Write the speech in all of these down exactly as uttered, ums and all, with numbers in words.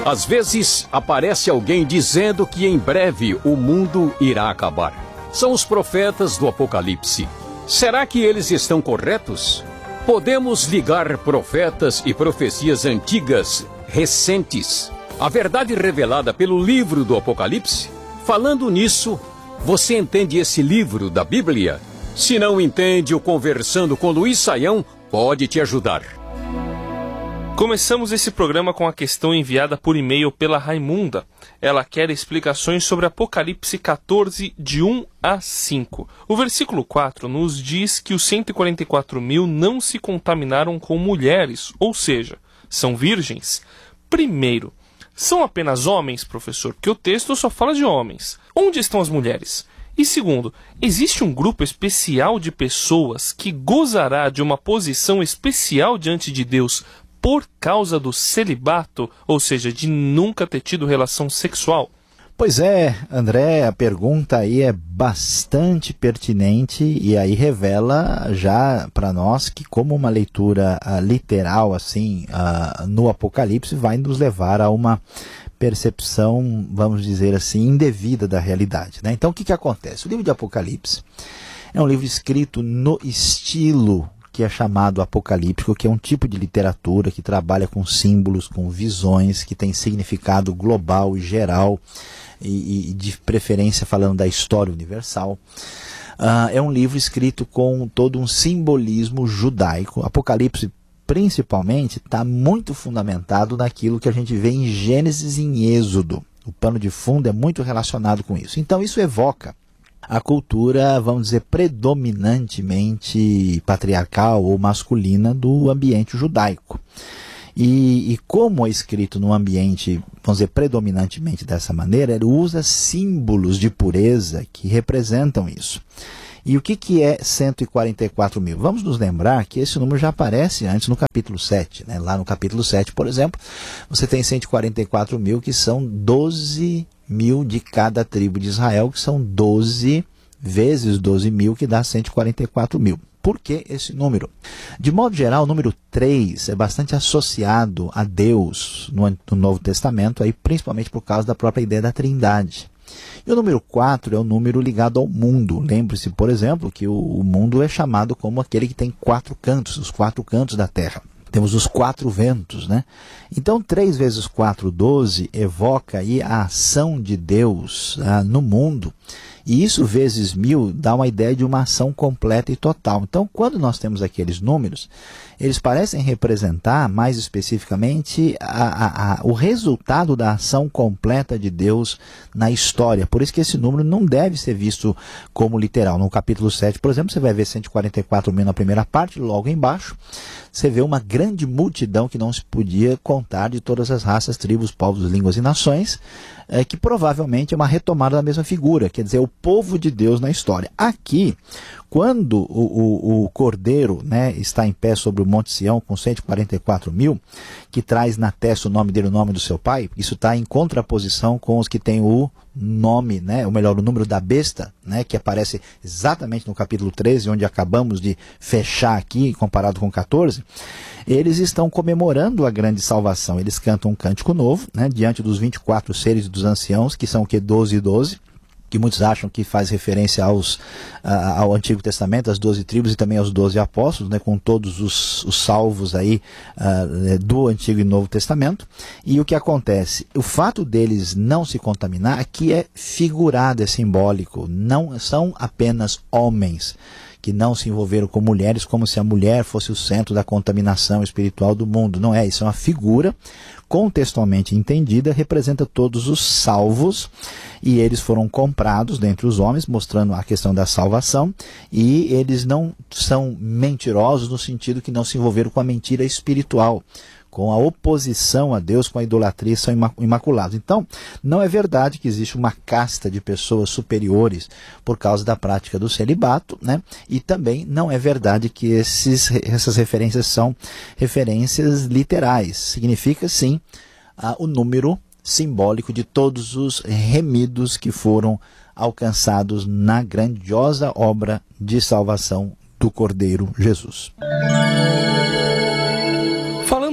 Às vezes, aparece alguém dizendo que em breve o mundo irá acabar. São os profetas do Apocalipse. Será que eles estão corretos? Podemos ligar profetas e profecias antigas, recentes, à verdade revelada pelo livro do Apocalipse? Falando nisso, você entende esse livro da Bíblia? Se não entende, o Conversando com Luiz Saião pode te ajudar. Começamos esse programa com a questão enviada por e-mail pela Raimunda. Ela quer explicações sobre Apocalipse quatorze, de um a cinco. O versículo quatro nos diz que os cento e quarenta e quatro mil não se contaminaram com mulheres, ou seja, são virgens. Primeiro, são apenas homens, professor? Porque o texto só fala de homens. Onde estão as mulheres? E segundo, existe um grupo especial de pessoas que gozará de uma posição especial diante de Deus por causa do celibato, ou seja, de nunca ter tido relação sexual? Pois é, André, a pergunta aí é bastante pertinente e aí revela já para nós que como uma leitura uh, literal assim uh, no Apocalipse vai nos levar a uma percepção, vamos dizer assim, indevida da realidade, né? Então o que, que acontece? O livro de Apocalipse é um livro escrito no estilo que é chamado apocalíptico, que é um tipo de literatura que trabalha com símbolos, com visões, que tem significado global e geral, e, e de preferência falando da história universal. Uh, é um livro escrito com todo um simbolismo judaico. Apocalipse, principalmente, está muito fundamentado naquilo que a gente vê em Gênesis e em Êxodo. O pano de fundo é muito relacionado com isso. Então isso evoca a cultura, vamos dizer, predominantemente patriarcal ou masculina do ambiente judaico. E, e como é escrito num ambiente, vamos dizer, predominantemente dessa maneira, ele usa símbolos de pureza que representam isso. E o que, que é cento e quarenta e quatro mil? Vamos nos lembrar que esse número já aparece antes no capítulo sete. Né? Lá no capítulo sete, por exemplo, você tem cento e quarenta e quatro mil, que são doze mil de cada tribo de Israel, que são doze vezes doze mil, que dá cento e quarenta e quatro mil. Por que esse número? De modo geral, o número três é bastante associado a Deus no, no Novo Testamento, aí, principalmente por causa da própria ideia da Trindade. E o número quatro é o número ligado ao mundo. Lembre-se, por exemplo, que o, o mundo é chamado como aquele que tem quatro cantos, os quatro cantos da terra. Temos os quatro ventos, né? Então, três vezes quatro, doze, evoca aí a ação de Deus ah, no mundo. E isso vezes mil dá uma ideia de uma ação completa e total. Então, quando nós temos aqueles números, eles parecem representar, mais especificamente, a, a, a, o resultado da ação completa de Deus na história. Por isso que esse número não deve ser visto como literal. No capítulo sete, por exemplo, você vai ver cento e quarenta e quatro mil na primeira parte, logo embaixo, você vê uma grande multidão que não se podia contar de todas as raças, tribos, povos, línguas e nações, é, que provavelmente é uma retomada da mesma figura, quer dizer, o povo de Deus na história. Aqui, quando o, o, o Cordeiro, né, está em pé sobre o Monte Sião com cento e quarenta e quatro mil, que traz na testa o nome dele, o nome do seu pai, isso está em contraposição com os que têm o nome, né, ou melhor, o número da besta, né, que aparece exatamente no capítulo treze, onde acabamos de fechar aqui, comparado com quatorze, eles estão comemorando a grande salvação. Eles cantam um cântico novo, né, diante dos vinte e quatro seres dos anciãos, que são o que? doze e doze, que muitos acham que faz referência aos, uh, ao Antigo Testamento, às doze tribos e também aos doze apóstolos, né, com todos os, os salvos aí, uh, do Antigo e Novo Testamento. E o que acontece? O fato deles não se contaminar aqui é figurado, é simbólico. Não são apenas homens que não se envolveram com mulheres, como se a mulher fosse o centro da contaminação espiritual do mundo. Não é, isso é uma figura contextualmente entendida, representa todos os salvos, e eles foram comprados dentre os homens, mostrando a questão da salvação, e eles não são mentirosos no sentido que não se envolveram com a mentira espiritual, com a oposição a Deus, com a idolatria, são imaculados. Então, não é verdade que existe uma casta de pessoas superiores por causa da prática do celibato, né? E também não é verdade que esses, essas referências são referências literais. Significa, sim, uh, o número simbólico de todos os remidos que foram alcançados na grandiosa obra de salvação do Cordeiro Jesus. Falando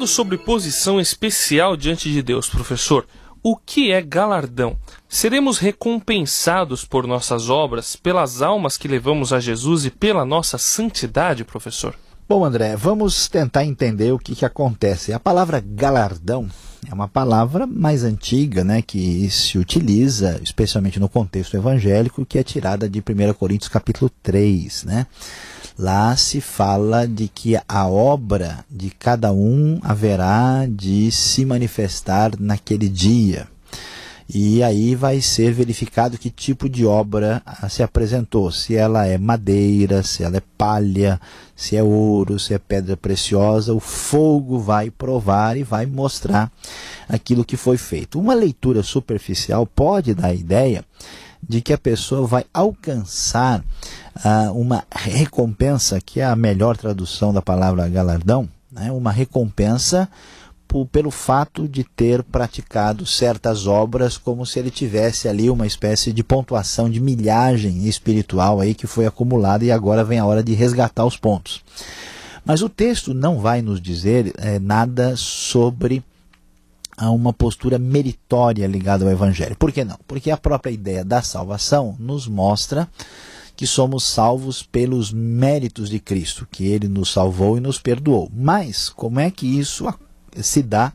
Falando sobre posição especial diante de Deus, professor, o que é galardão? Seremos recompensados por nossas obras, pelas almas que levamos a Jesus e pela nossa santidade, professor? Bom, André, vamos tentar entender o que, que acontece. A palavra galardão é uma palavra mais antiga, né, que se utiliza, especialmente no contexto evangélico, que é tirada de primeira Coríntios capítulo três, né? Lá se fala de que a obra de cada um haverá de se manifestar naquele dia. E aí vai ser verificado que tipo de obra se apresentou, se ela é madeira, se ela é palha, se é ouro, se é pedra preciosa. O fogo vai provar e vai mostrar aquilo que foi feito. Uma leitura superficial pode dar a ideia de que a pessoa vai alcançar ah, uma recompensa, que é a melhor tradução da palavra galardão, né? Uma recompensa por, pelo fato de ter praticado certas obras, como se ele tivesse ali uma espécie de pontuação de milhagem espiritual aí que foi acumulada e agora vem a hora de resgatar os pontos. Mas o texto não vai nos dizer é, nada sobre a uma postura meritória ligada ao Evangelho. Por que não? Porque a própria ideia da salvação nos mostra que somos salvos pelos méritos de Cristo, que Ele nos salvou e nos perdoou. Mas como é que isso se dá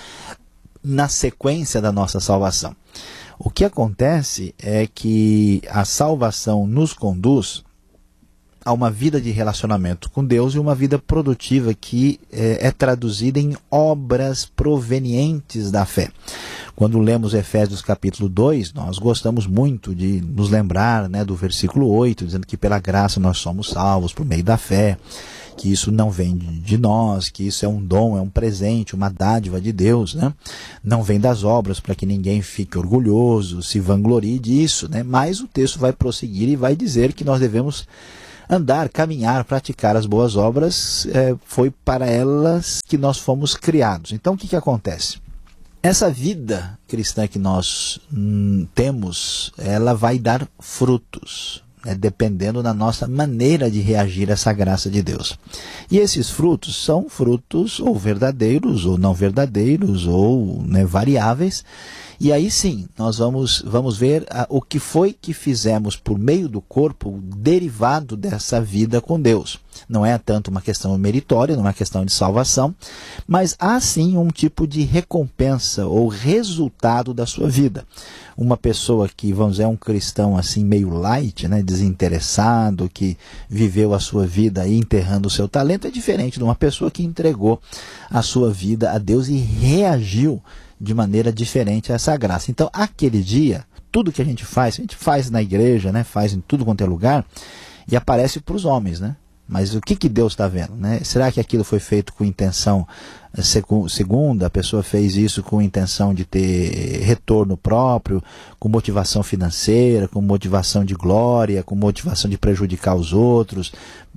na sequência da nossa salvação? O que acontece é que a salvação nos conduz a uma vida de relacionamento com Deus e uma vida produtiva que é, é traduzida em obras provenientes da fé. Quando lemos Efésios capítulo dois, nós gostamos muito de nos lembrar, né, do versículo oito, dizendo que pela graça nós somos salvos por meio da fé, que isso não vem de nós, que isso é um dom, é um presente, uma dádiva de Deus, né? Não vem das obras para que ninguém fique orgulhoso, se vanglorie disso, né? Mas o texto vai prosseguir e vai dizer que nós devemos andar, caminhar, praticar as boas obras, é, foi para elas que nós fomos criados. Então o que, que acontece? Essa vida cristã que nós hum, temos, ela vai dar frutos, né, dependendo da nossa maneira de reagir a essa graça de Deus. E esses frutos são frutos ou verdadeiros, ou não verdadeiros, ou né, variáveis. E aí sim, nós vamos, vamos ver a, o que foi que fizemos por meio do corpo derivado dessa vida com Deus. Não é tanto uma questão meritória, não é uma questão de salvação, mas há sim um tipo de recompensa ou resultado da sua vida. Uma pessoa que, vamos dizer, é um cristão assim meio light, né, desinteressado, que viveu a sua vida aí enterrando o seu talento, é diferente de uma pessoa que entregou a sua vida a Deus e reagiu de maneira diferente a essa graça. Então, aquele dia, tudo que a gente faz, a gente faz na igreja, né, faz em tudo quanto é lugar, e aparece para os homens, né? Mas o que, que Deus está vendo, né? Será que aquilo foi feito com intenção segunda? A pessoa fez isso com intenção de ter retorno próprio, com motivação financeira, com motivação de glória, com motivação de prejudicar os outros,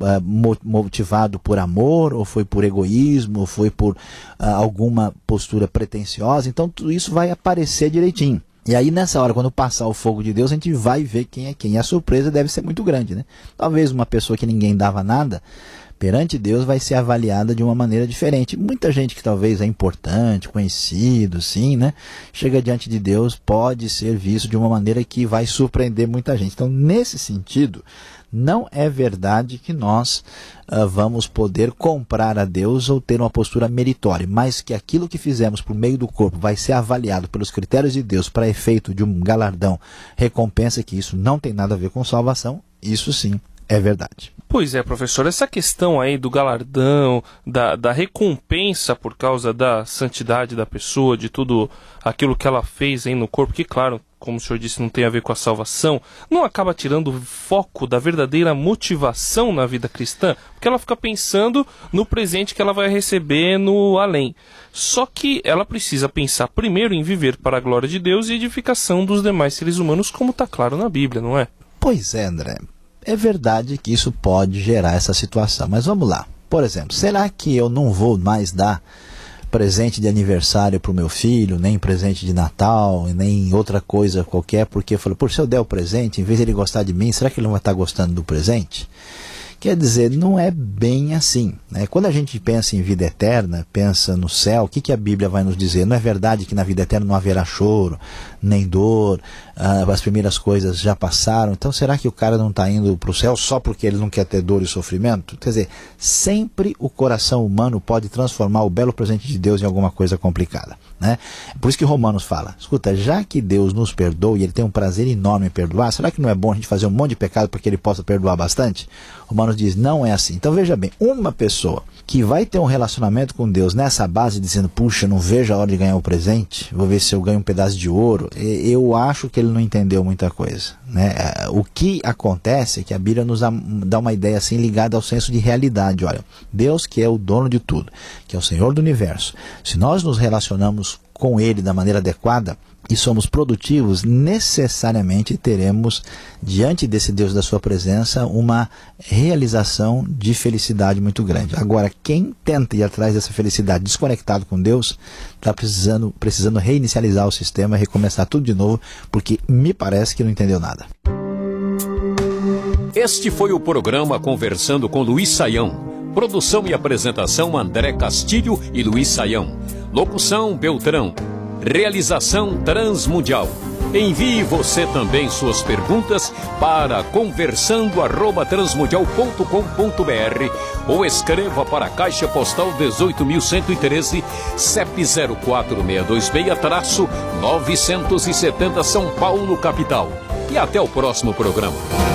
motivado por amor, ou foi por egoísmo, ou foi por uh, alguma postura pretensiosa? Então tudo isso vai aparecer direitinho. E aí nessa hora, quando passar o fogo de Deus, a gente vai ver quem é quem. E a surpresa deve ser muito grande, né? Talvez uma pessoa que ninguém dava nada, perante Deus vai ser avaliada de uma maneira diferente. Muita gente que talvez é importante, conhecido, sim, né? Chega diante de Deus, pode ser visto de uma maneira que vai surpreender muita gente. Então, nesse sentido, não é verdade que nós uh, vamos poder comprar a Deus ou ter uma postura meritória, mas que aquilo que fizemos por meio do corpo vai ser avaliado pelos critérios de Deus para efeito de um galardão, recompensa, que isso não tem nada a ver com salvação, isso sim é verdade. Pois é, professor, essa questão aí do galardão, da, da recompensa por causa da santidade da pessoa, de tudo aquilo que ela fez aí no corpo, que claro, como o senhor disse, não tem a ver com a salvação, não acaba tirando o foco da verdadeira motivação na vida cristã, porque ela fica pensando no presente que ela vai receber no além. Só que ela precisa pensar primeiro em viver para a glória de Deus e edificação dos demais seres humanos, como está claro na Bíblia, não é? Pois é, André. É verdade que isso pode gerar essa situação, mas vamos lá. Por exemplo, será que eu não vou mais dar presente de aniversário para o meu filho, nem presente de Natal, nem outra coisa qualquer, porque eu falo, por se eu der o presente, em vez de ele gostar de mim, será que ele não vai estar gostando do presente? Quer dizer, não é bem assim, né? Quando a gente pensa em vida eterna, pensa no céu, o que, que a Bíblia vai nos dizer? Não é verdade que na vida eterna não haverá choro, nem dor, ah, as primeiras coisas já passaram, então será que o cara não está indo para o céu só porque ele não quer ter dor e sofrimento? Quer dizer, sempre o coração humano pode transformar o belo presente de Deus em alguma coisa complicada, né? Por isso que Romanos fala, escuta, já que Deus nos perdoa e Ele tem um prazer enorme em perdoar, será que não é bom a gente fazer um monte de pecado para que Ele possa perdoar bastante? Romanos diz, não é assim. Então veja bem, uma pessoa que vai ter um relacionamento com Deus nessa base, dizendo, puxa, não vejo a hora de ganhar o presente, vou ver se eu ganho um pedaço de ouro, eu acho que ele não entendeu muita coisa, né? O que acontece é que a Bíblia nos dá uma ideia assim ligada ao senso de realidade. Olha, Deus que é o dono de tudo, que é o Senhor do universo, se nós nos relacionamos com Ele da maneira adequada e somos produtivos, necessariamente teremos, diante desse Deus da sua presença, uma realização de felicidade muito grande. Agora, quem tenta ir atrás dessa felicidade desconectado com Deus, está precisando, precisando reinicializar o sistema, recomeçar tudo de novo, porque me parece que não entendeu nada. Este foi o programa Conversando com Luiz Saião. Produção e apresentação André Castilho e Luiz Saião. Locução Beltrão. Realização Transmundial. Envie você também suas perguntas para conversando arroba transmundial ponto com ponto br ou escreva para a Caixa Postal dezoito mil cento e treze, C E P zero quatro seis dois seis, novecentos e setenta São Paulo, capital. E até o próximo programa.